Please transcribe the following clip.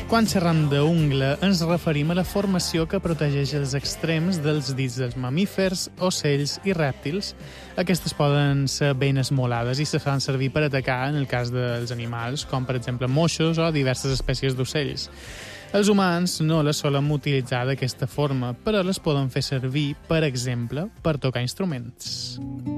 Quan xerram d'ungla, ens referim a la formació que protegeix els extrems dels dits dels mamífers, ocells i rèptils. Aquestes poden ser ben esmolades i se fan servir per atacar en el cas dels animals, com per exemple moixos o diverses espècies d'ocells. Els humans no les solem utilitzar d'aquesta forma, però les poden fer servir, per exemple, per tocar instruments.